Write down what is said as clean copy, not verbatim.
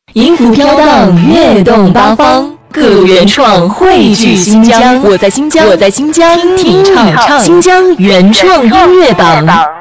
音符飘荡，跃动八方，各路原创汇聚新疆。我在新疆，听唱新疆原创音乐榜。